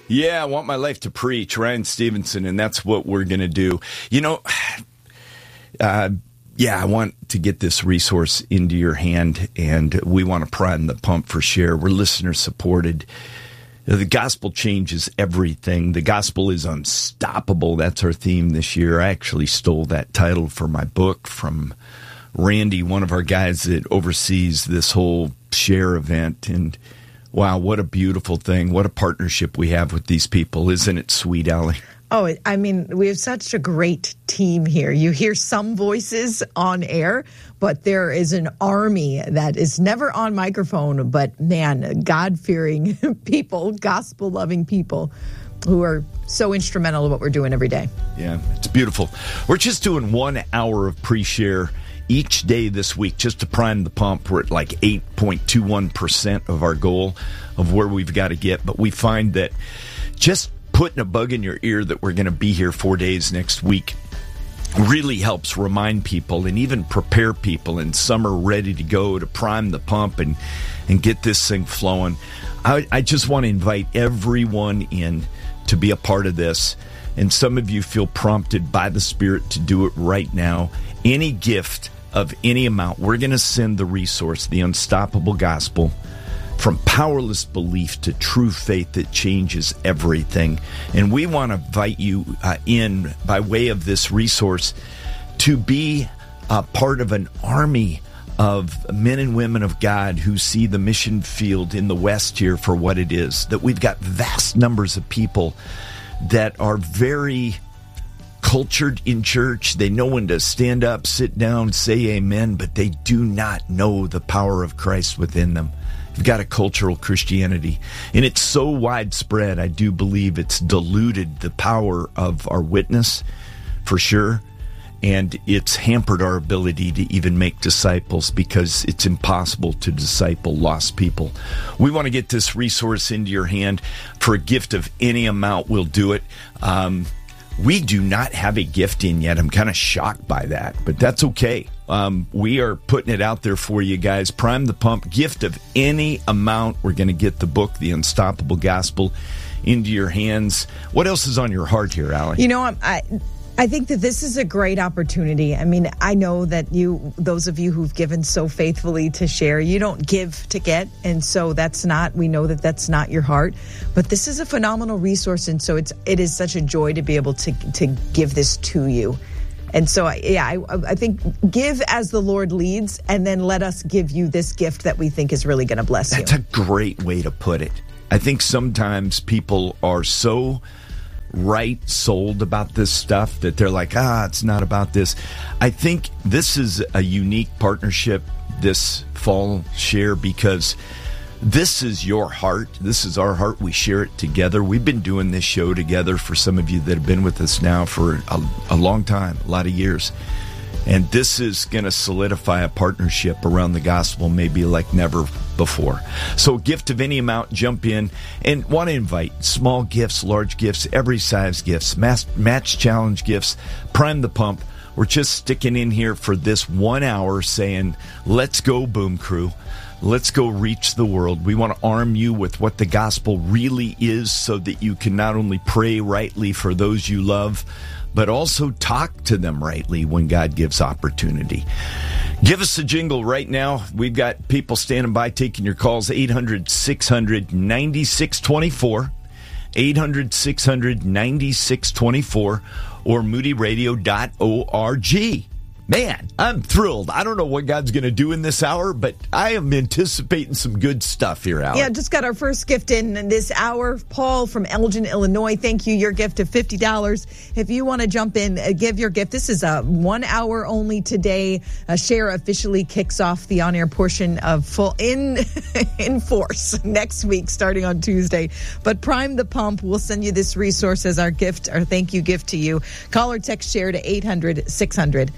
Yeah, I want my life to preach, Ryan Stevenson, and that's what we're going to do. I want to get this resource into your hand, and we want to prime the pump for share. We're listener-supported. The gospel changes everything. The gospel is unstoppable. That's our theme this year. I actually stole that title for my book from Randy, one of our guys that oversees this whole share event. And wow, what a beautiful thing. What a partnership we have with these people. Isn't it sweet, Allie? Oh, I mean, we have such a great team here. You hear some voices on air, but there is an army that is never on microphone, but man, God-fearing people, gospel-loving people who are so instrumental in what we're doing every day. Yeah, it's beautiful. We're just doing 1 hour of pre-share each day this week just to prime the pump. We're at like 8.21% of our goal of where we've got to get, but we find that just putting a bug in your ear that we're going to be here 4 days next week really helps remind people and even prepare people, and some are ready to go to prime the pump and get this thing flowing. I just want to invite everyone in to be a part of this, and some of you feel prompted by the Spirit to do it right now. Any gift of any amount, we're going to send the resource, The Unstoppable Gospel, from powerless belief to true faith that changes everything. And we want to invite you in by way of this resource to be a part of an army of men and women of God who see the mission field in the West here for what it is. That we've got vast numbers of people that are very cultured in church. They know when to stand up, sit down, say amen, but they do not know the power of Christ within them. We've got a cultural Christianity, and it's so widespread, I do believe it's diluted the power of our witness, for sure, and it's hampered our ability to even make disciples because it's impossible to disciple lost people. We want to get this resource into your hand. For a gift of any amount, we'll do it. We do not have a gift in yet. I'm kind of shocked by that, but that's okay. We are putting it out there for you guys. Prime the pump, gift of any amount. We're going to get the book, The Unstoppable Gospel, into your hands. What else is on your heart here, Allie? You know, I think that this is a great opportunity. I mean, I know that those of you who've given so faithfully to share, you don't give to get. And so we know that that's not your heart. But this is a phenomenal resource. And so it is such a joy to be able to give this to you. And so, I think give as the Lord leads, and then let us give you this gift that we think is really going to bless you. That's a great way to put it. I think sometimes people are so sold about this stuff that they're like, it's not about this. I think this is a unique partnership this fall share because this is your heart. This is our heart. We share it together. We've been doing this show together for some of you that have been with us now for a long time, a lot of years. And this is going to solidify a partnership around the gospel maybe like never before. So gift of any amount, jump in. And want to invite small gifts, large gifts, every size gifts, match challenge gifts, prime the pump. We're just sticking in here for this 1 hour saying, let's go, Boom Crew. Let's go reach the world. We want to arm you with what the gospel really is so that you can not only pray rightly for those you love, but also talk to them rightly when God gives opportunity. Give us a jingle right now. We've got people standing by taking your calls, 800-600-9624, 800-600-9624, or moodyradio.org. Man, I'm thrilled. I don't know what God's going to do in this hour, but I am anticipating some good stuff here, Allie. Yeah, just got our first gift in this hour. Paul from Elgin, Illinois. Thank you. Your gift of $50. If you want to jump in, give your gift. This is a 1 hour only today. Share officially kicks off the on-air portion of full in force next week, starting on Tuesday. But prime the pump. We'll send you this resource as our gift, our thank you gift to you. Call or text share to 800-600-9624,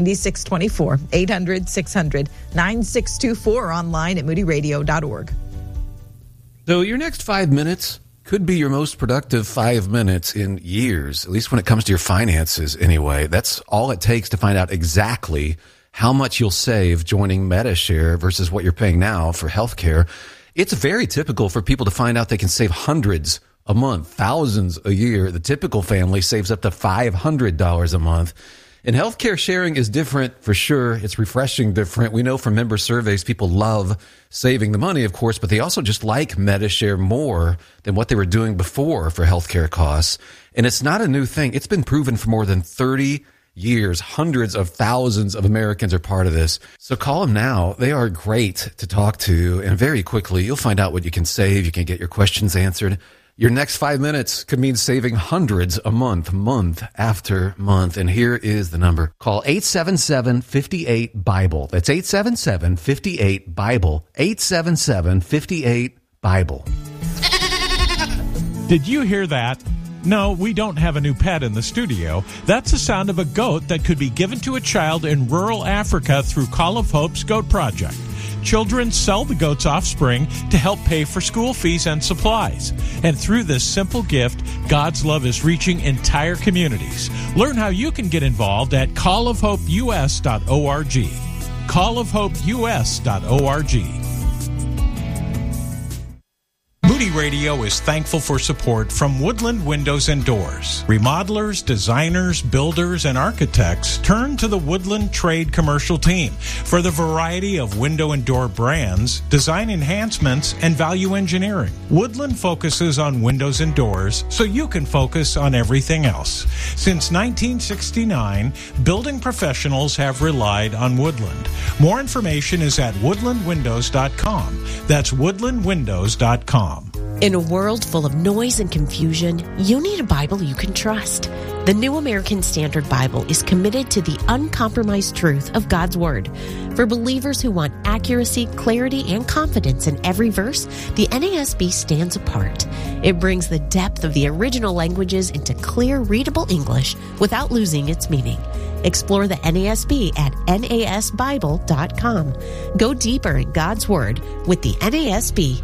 800-600-9624, online at moodyradio.org. So your next 5 minutes could be your most productive 5 minutes in years, at least when it comes to your finances anyway. That's all it takes to find out exactly how much you'll save joining Medi-Share versus what you're paying now for healthcare. It's very typical for people to find out they can save hundreds a month, thousands a year. The typical family saves up to $500 a month. And healthcare sharing is different for sure. It's refreshing different. We know from member surveys, people love saving the money, of course, but they also just like Medi-Share more than what they were doing before for healthcare costs. And it's not a new thing. It's been proven for more than 30 years. Hundreds of thousands of Americans are part of this. So call them now. They are great to talk to. And very quickly, you'll find out what you can save. You can get your questions answered. Your next 5 minutes could mean saving hundreds a month, month after month. And here is the number. Call 877-58-BIBLE. That's 877-58-BIBLE. 877-58-BIBLE. Did you hear that? No, we don't have a new pet in the studio. That's the sound of a goat that could be given to a child in rural Africa through Call of Hope's Goat Project. Children sell the goat's offspring to help pay for school fees and supplies. And through this simple gift, God's love is reaching entire communities. Learn how you can get involved at callofhopeus.org. callofhopeus.org. Moody Radio is thankful for support from Woodland Windows and Doors. Remodelers, designers, builders, and architects turn to the Woodland Trade Commercial Team for the variety of window and door brands, design enhancements, and value engineering. Woodland focuses on windows and doors so you can focus on everything else. Since 1969, building professionals have relied on Woodland. More information is at woodlandwindows.com. That's woodlandwindows.com. In a world full of noise and confusion, you need a Bible you can trust. The New American Standard Bible is committed to the uncompromised truth of God's Word. For believers who want accuracy, clarity, and confidence in every verse, the NASB stands apart. It brings the depth of the original languages into clear, readable English without losing its meaning. Explore the NASB at nasbible.com. Go deeper in God's Word with the NASB.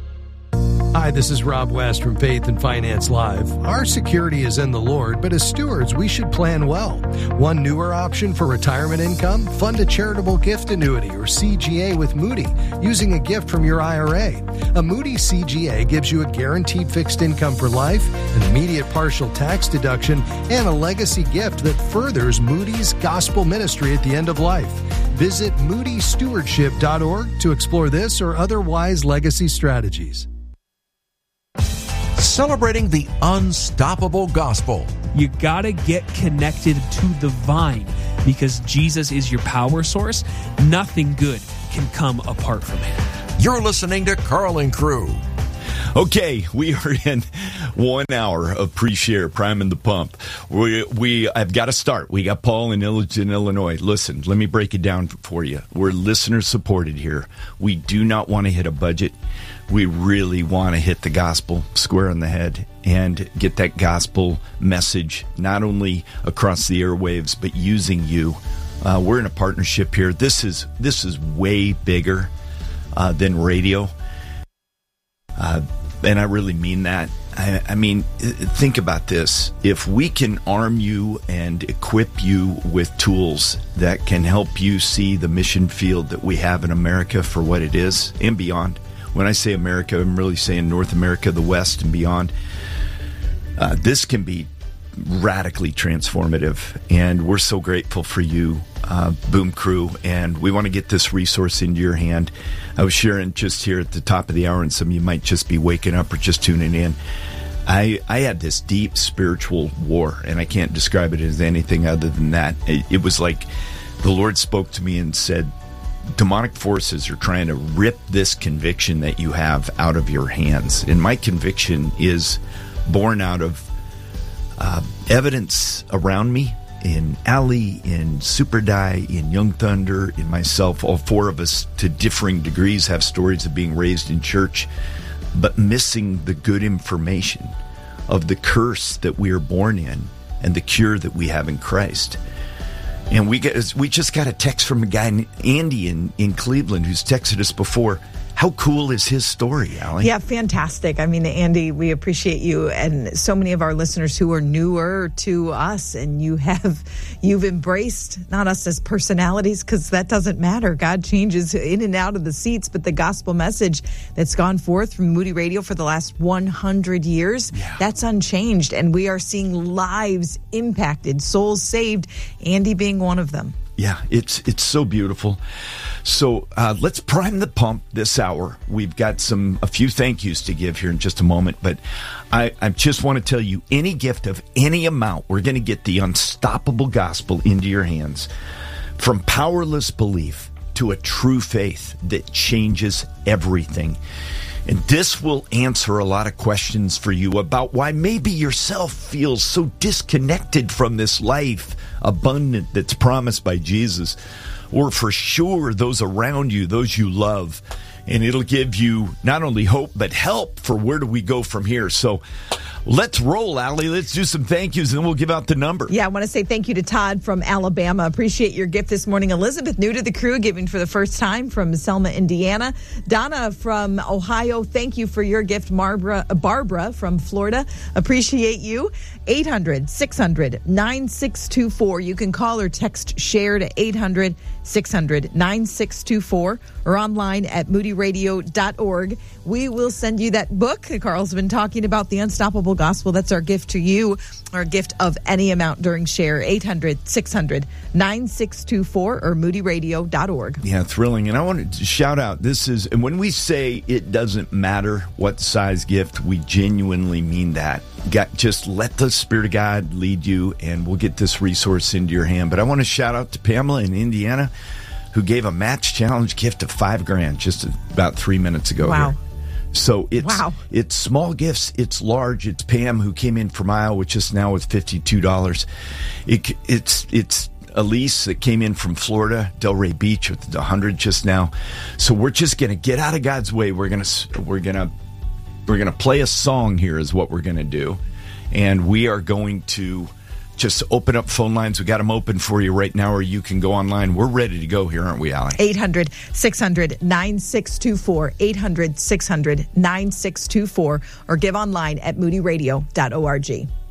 Hi, this is Rob West from Faith and Finance Live. Our security is in the Lord, but as stewards, we should plan well. One newer option for retirement income? Fund a charitable gift annuity or CGA with Moody using a gift from your IRA. A Moody CGA gives you a guaranteed fixed income for life, an immediate partial tax deduction, and a legacy gift that furthers Moody's gospel ministry at the end of life. Visit moodystewardship.org to explore this or other wise legacy strategies. Celebrating the unstoppable gospel. You gotta get connected to the vine because Jesus is your power source. Nothing good can come apart from him. You're listening to Carl and Crew. Okay, we are in 1 hour of pre-share, priming the pump. I've got to start. We got Paul in Illiton, Illinois. Listen, let me break it down for you. We're listener-supported here. We do not want to hit a budget. We really want to hit the gospel square on the head and get that gospel message not only across the airwaves, but using you. We're in a partnership here. This is way bigger than radio. And I really mean that. I mean, think about this. If we can arm you and equip you with tools that can help you see the mission field that we have in America for what it is and beyond. When I say America, I'm really saying North America, the West, and beyond. This can be radically transformative, and we're so grateful for you, Boom Crew, and we want to get this resource into your hand. I was sharing just here at the top of the hour, and some of you might just be waking up or just tuning in. I had this deep spiritual war, and I can't describe it as anything other than that. It was like the Lord spoke to me and said, demonic forces are trying to rip this conviction that you have out of your hands. And my conviction is born out of evidence around me, in Ali, in Super Die, in Young Thunder, in myself. All four of us, to differing degrees, have stories of being raised in church, but missing the good information of the curse that we are born in and the cure that we have in Christ. And we just got a text from a guy, Andy in Cleveland, who's texted us before. How cool is his story, Allie? Yeah, fantastic. I mean, Andy, we appreciate you and so many of our listeners who are newer to us, and you've embraced not us as personalities, because that doesn't matter. God changes in and out of the seats, but the gospel message that's gone forth from Moody Radio for the last 100 years, that's unchanged, and we are seeing lives impacted, souls saved, Andy being one of them. Yeah, it's so beautiful. So let's prime the pump this hour. We've got a few thank yous to give here in just a moment, but I just want to tell you, any gift of any amount, we're going to get the unstoppable gospel into your hands. From powerless belief to a true faith that changes everything. And this will answer a lot of questions for you about why maybe yourself feels so disconnected from this life abundant that's promised by Jesus, or for sure those around you, those you love. And it'll give you not only hope, but help for where do we go from here. So let's roll, Allie. Let's do some thank yous, and then we'll give out the number. Yeah, I want to say thank you to Todd from Alabama. Appreciate your gift this morning. Elizabeth, new to the crew, giving for the first time from Selma, Indiana. Donna from Ohio, thank you for your gift. Barbara from Florida, appreciate you. 800-600-9624. You can call or text SHARE to 800-600-9624 or online at moodyradio.org. We will send you that book Carl's been talking about, The Unstoppable Gospel. That's our gift to you, our gift of any amount during SHARE. 800-600-9624 or moodyradio.org. Yeah, thrilling. And I wanted to shout out, and when we say it doesn't matter what size gift, we genuinely mean that. Just let the Spirit of God lead you, and we'll get this resource into your hand. But I want to shout out to Pamela in Indiana, who gave a match challenge gift of $5,000 just about 3 minutes ago. Wow. Here. So it's small gifts, it's large. It's Pam, who came in from Iowa just now with $52. It's Elise that came in from Florida, Delray Beach, with $100 just now. So we're just going to get out of God's way. We're gonna play a song here is what we're going to do. And we are going to just open up phone lines. We got them open for you right now, or you can go online. We're ready to go here, aren't we, Allie? 800-600-9624, 800-600-9624, or give online at moodyradio.org.